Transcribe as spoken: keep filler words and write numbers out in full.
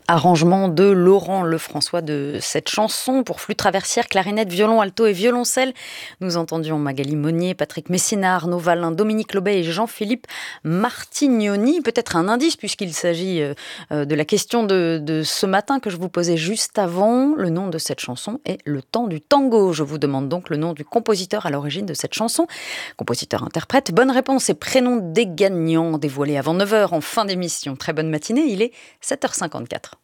Arrangement de Laurent Lefrançois de cette chanson pour flûte traversière, clarinette, violon, alto et violoncelle. Nous entendions Magali Monnier, Patrick Messina, Arnaud Valin, Dominique Lobet et Jean-Philippe Martignoni. Peut-être un indice puisqu'il s'agit de la question de, de ce matin que je vous posais juste avant. Le nom de cette chanson est Le Temps du Tango. Je vous demande donc le nom du compositeur à l'origine de cette chanson. Compositeur-interprète, bonne réponse et prénom des gagnants dévoilés avant neuf heures en fin d'émission. Très bonne matinée, il est sept heures cinquante-quatre.